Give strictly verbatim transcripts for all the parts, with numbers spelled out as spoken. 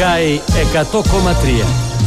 Sky εκατό κόμμα τρία.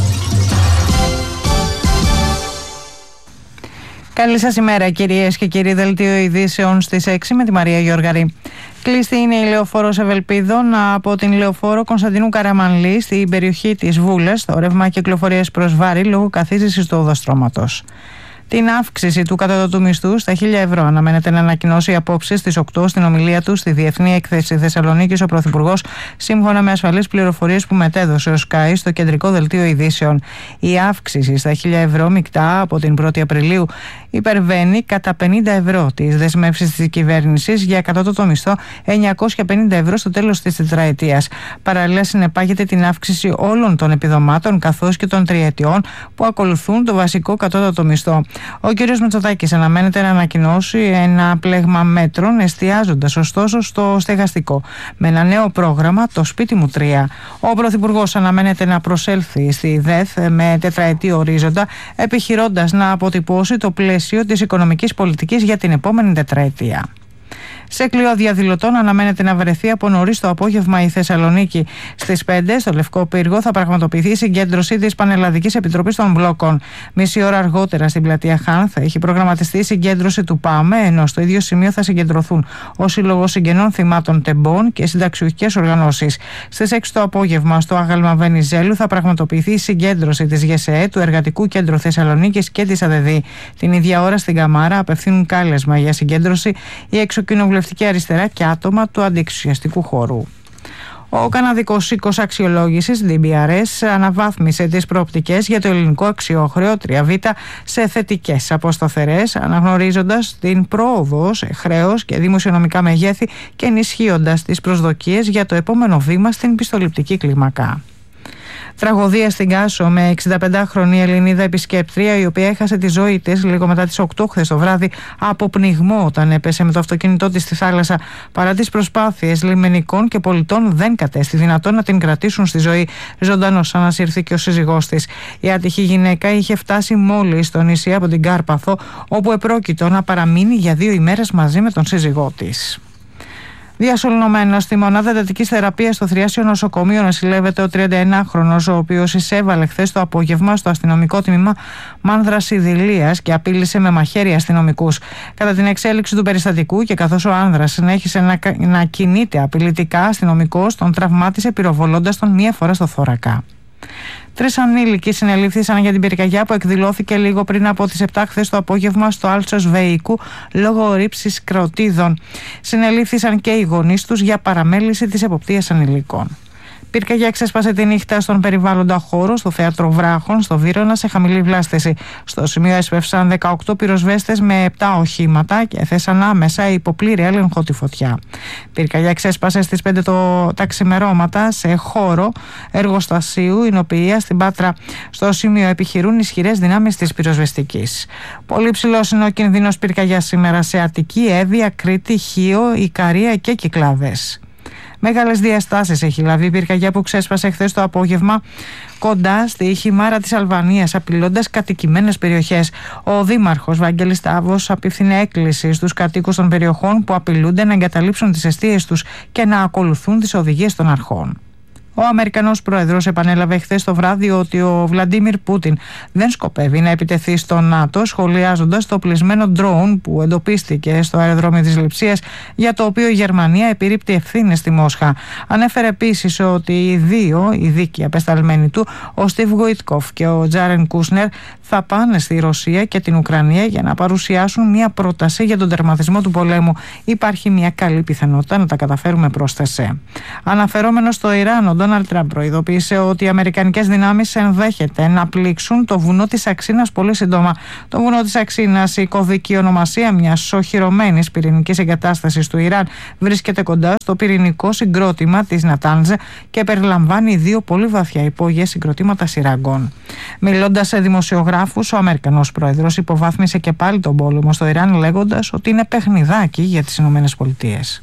Καλή σας ημέρα κυρίες και κύριοι, δελτίο ειδήσεων στις έξι με τη Μαρία Γιώργαρη. Κλείστη είναι η λεωφόρος Ευελπίδων από την λεωφόρο Κωνσταντίνου Καραμανλή στην περιοχή της Βούλας, το ρεύμα κυκλοφορίας προς Βάρη λόγω καθίζησης του οδοστρώματος. Την αύξηση του κατώτατου μισθού στα χίλια ευρώ αναμένεται να ανακοινώσει απόψε στις οκτώ στην ομιλία του στη Διεθνή Έκθεση Θεσσαλονίκης ο Πρωθυπουργός, σύμφωνα με ασφαλείς πληροφορίες που μετέδωσε ο Sky στο κεντρικό δελτίο ειδήσεων. Η αύξηση στα χίλια ευρώ μεικτά από την πρώτη Απριλίου υπερβαίνει κατά πενήντα ευρώ τις δεσμεύσεις της κυβέρνησης για κατώτατο μισθό εννιακόσια πενήντα ευρώ στο τέλος της τετραετίας. Παραλλήλα συνεπάγεται την αύξηση όλων των επιδομάτων καθώς και των τριετιών που ακολουθούν το βασικό κατώτατο μισθό. Ο κ. Μητσοτάκης αναμένεται να ανακοινώσει ένα πλέγμα μέτρων, εστιάζοντας ωστόσο στο στεγαστικό, με ένα νέο πρόγραμμα, το Σπίτι μου τρία. Ο Πρωθυπουργός αναμένεται να προσέλθει στη ΔΕΘ με τετραετή ορίζοντα, επιχειρώντας να αποτυπώσει το πλαίσιο της οικονομικής πολιτικής για την επόμενη τετραετία. Σε κλειό διαδηλωτών αναμένεται να βρεθεί από νωρίς το απόγευμα η Θεσσαλονίκη. Στις πέντε στο Λευκό Πύργο θα πραγματοποιηθεί η συγκέντρωση της Πανελλαδικής Επιτροπής των Μπλόκων. Μισή ώρα αργότερα στην πλατεία Χάν θα έχει προγραμματιστεί η συγκέντρωση του ΠΑΜΕ, ενώ στο ίδιο σημείο θα συγκεντρωθούν ο Σύλλογος Συγγενών Θυμάτων Τεμπών και συνταξιούχικες οργανώσεις. Στις έξι το απόγευμα στο Άγαλμα Βενιζέλου θα πραγματοποιηθεί η συγκέντρωση της ΓΕΣΕΕ, του Εργατικού Κέντρου Θεσσαλονίκης και της ΑΔΕΔΗ. Την ίδια ώρα στην Καμάρα απευθύνουν κάλεσμα για συγκέντρωση η εξοκοινοβουλευτική αριστερά και άτομα του αντιεξουσιαστικού χώρου. Ο Καναδικός Οίκος Αξιολόγησης ντι μπι αρ ες αναβάθμισε τις προοπτικές για το ελληνικό αξιόχρεο τρία β σε θετικές από σταθερές, αναγνωρίζοντας την πρόοδο σε χρέος και δημοσιονομικά μεγέθη και ενισχύοντας τις προσδοκίες για το επόμενο βήμα στην πιστοληπτική κλίμακα. Τραγωδία στην Κάσο με εξηνταπεντάχρονη Ελληνίδα επισκέπτρια, η οποία έχασε τη ζωή της λίγο μετά τις οκτώ χθες το βράδυ από πνιγμό όταν έπεσε με το αυτοκίνητό της στη θάλασσα. Παρά τις προσπάθειες λιμενικών και πολιτών, δεν κατέστη δυνατόν να την κρατήσουν στη ζωή. Ζωντανός ανασύρθηκε ο σύζυγός της. Η άτυχη γυναίκα είχε φτάσει μόλις στο νησί από την Κάρπαθο, όπου επρόκειτο να παραμείνει για δύο ημέρες μαζί με τον σύζυγό της. Διασωληνωμένος στη μονάδα εντατικής θεραπείας στο Θριάσιο Νοσοκομείο νοσηλεύεται ο τριανταενάχρονος, ο οποίος εισέβαλε χθες το απόγευμα στο αστυνομικό τμήμα Μάνδρας Ιδηλίας και απείλησε με μαχαίρι αστυνομικούς. Κατά την εξέλιξη του περιστατικού και καθώς ο άνδρας συνέχισε να, να κινείται απειλητικά, αστυνομικός τον τραυμάτισε πυροβολώντας τον μία φορά στο θώρακα. Τρεις ανήλικοι συνελήφθησαν για την πυρκαγιά που εκδηλώθηκε λίγο πριν από τις επτά χθες το απόγευμα στο Άλτσος Βεϊκού λόγω ρήψης κρεοτίδων. Συνελήφθησαν και οι γονείς τους για παραμέληση της εποπτείας ανηλίκων. Πυρκαγιά ξέσπασε τη νύχτα στον περιβάλλοντα χώρο στο θέατρο Βράχων στο Βύρωνα σε χαμηλή βλάστηση. Στο σημείο έσπευσαν δεκαοκτώ πυροσβέστες με επτά οχήματα και θέσαν άμεσα υπό πλήρη έλεγχο τη φωτιά. Πυρκαγιά ξέσπασε στις πέντε το, τα ξημερώματα σε χώρο εργοστασίου εινοποιία στην Πάτρα. Στο σημείο επιχειρούν ισχυρές δυνάμεις της πυροσβεστικής. Πολύ ψηλός είναι ο κινδύνος πυρκαγιάς σήμερα σε Αττική, Εύβοια, Κρήτη, Χίο, Ικαρία και Κυκλάδες. Μεγάλες διαστάσεις έχει λάβει η πυρκαγιά που ξέσπασε χθες το απόγευμα κοντά στη Χιμάρα της Αλβανίας, απειλώντας κατοικημένες περιοχές. Ο Δήμαρχος Βαγγέλης Τάβος απίφθινε έκκληση στους κατοίκους των περιοχών που απειλούνται να εγκαταλείψουν τις εστίες τους και να ακολουθούν τις οδηγίες των αρχών. Ο Αμερικανός πρόεδρος επανέλαβε χθες το βράδυ ότι ο Βλαντίμιρ Πούτιν δεν σκοπεύει να επιτεθεί στο ΝΑΤΟ, σχολιάζοντας το πλεισμένο ντρόουν που εντοπίστηκε στο αεροδρόμιο της Λειψίας, για το οποίο η Γερμανία επιρρύπτει ευθύνες στη Μόσχα. Ανέφερε επίσης ότι οι δύο ειδικοί απεσταλμένοι του, ο Στίβ Γουίτκοφ και ο Τζάρεν Κούσνερ, θα πάνε στη Ρωσία και την Ουκρανία για να παρουσιάσουν μια πρόταση για τον τερματισμό του πολέμου. Υπάρχει μια καλή πιθανότητα να τα καταφέρουμε, πρόσθεσε. Αναφερόμενο στο Ιράν, ο Ντόναλντ Τραμπ προειδοποίησε ότι οι αμερικανικές δυνάμεις ενδέχεται να πλήξουν το βουνό της Αξίνας πολύ σύντομα. Το βουνό της Αξίνας, η κωδική ονομασία μιας οχυρωμένης πυρηνικής εγκατάστασης του Ιράν, βρίσκεται κοντά στο πυρηνικό συγκρότημα της Νατάνζε και περιλαμβάνει δύο πολύ βαθιά υπόγεια συγκροτήματα σειράγκων. Μιλώντας σε δημοσιογράφους, ο Αμερικανός πρόεδρος υποβάθμισε και πάλι τον πόλεμο στο Ιράν, λέγοντας ότι είναι παιχνιδάκι για τις Ηνωμένες Πολιτείες.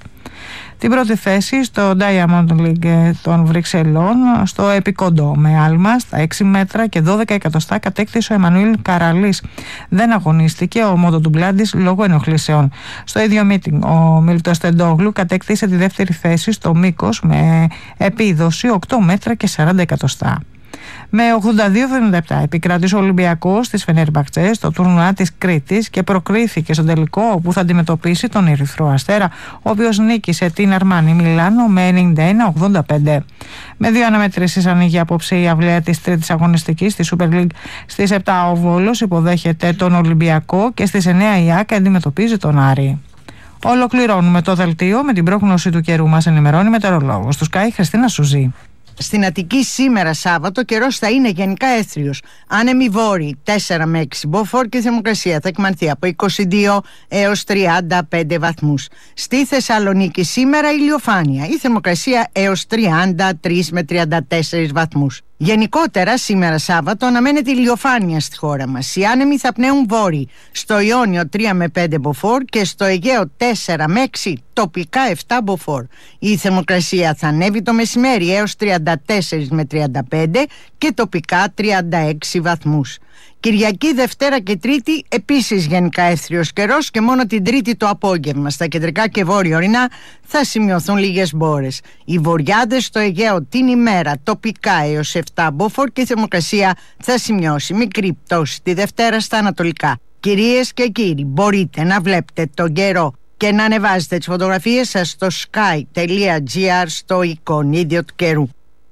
Την πρώτη θέση στο Diamond League των Βρυξελών, στο επικοντό με άλμα στα έξι μέτρα και δώδεκα εκατοστά κατέκτησε ο Εμμανουήλ Καραλής. Δεν αγωνίστηκε ο Μοτοτουμπλάντης λόγω ενοχλήσεων. Στο ίδιο meeting ο Μίλτος Τεντόγλου κατέκτησε τη δεύτερη θέση στο μήκος με επίδοση οκτώ μέτρα και σαράντα εκατοστά. Με ογδόντα δύο εβδομήντα επτά επικράτησε ο Ολυμπιακός της Φενέρμπαχτσε στο τουρνουά της Κρήτης και προκρίθηκε στον τελικό, όπου θα αντιμετωπίσει τον Ερυθρό Αστέρα, ο οποίος νίκησε την Αρμάνι Μιλάνο με ενενήντα ένα ογδόντα πέντε. Με δύο αναμετρήσεις ανοίγει απόψε η αυλαία της τρίτης αγωνιστικής στη Super League. Στις επτά ο Βόλος υποδέχεται τον Ολυμπιακό και στις εννέα η Άκα αντιμετωπίζει τον Άρη. Ολοκληρώνουμε το δελτίο με την πρόγνωση του καιρού. Μας ενημερώνει μετεωρολόγος του Sky Χριστίνα Σουζή. Στην Αττική σήμερα Σάββατο καιρός θα είναι γενικά έθριος. Άνεμοι βόρειοι τέσσερα με έξι μποφόρ και η θερμοκρασία θα εκμανθεί από είκοσι δύο έως τριάντα πέντε βαθμούς. Στη Θεσσαλονίκη σήμερα ηλιοφάνεια, η θερμοκρασία έως τριάντα τρία με τριάντα τέσσερα βαθμούς. Γενικότερα σήμερα Σάββατο αναμένεται ηλιοφάνεια στη χώρα μας. Οι άνεμοι θα πνέουν βόρειοι, στο Ιόνιο τρία με πέντε μποφόρ και στο Αιγαίο τέσσερα με έξι, τοπικά επτά μποφόρ. Η θερμοκρασία θα ανέβει το μεσημέρι έως τριάντα τέσσερα με τριάντα πέντε και τοπικά τριάντα έξι βαθμούς. Κυριακή, Δευτέρα και Τρίτη επίσης γενικά έθριος καιρός και μόνο την Τρίτη το απόγευμα στα κεντρικά και βόρεια ορεινά θα σημειωθούν λίγες μπόρες. Οι βορειάδες στο Αιγαίο την ημέρα τοπικά έως επτά μποφόρ και η θερμοκρασία θα σημειώσει μικρή πτώση τη Δευτέρα στα ανατολικά. Κυρίες και κύριοι, μπορείτε να βλέπετε τον καιρό και να ανεβάζετε τις φωτογραφίες σας στο sky.gr στο εικονίδιο του καιρού.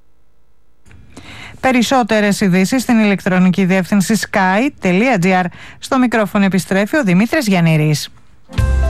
Περισσότερες ειδήσεις στην ηλεκτρονική διεύθυνση sky.gr. Στο μικρόφωνο επιστρέφει ο Δημήτρης Γιαννήρης.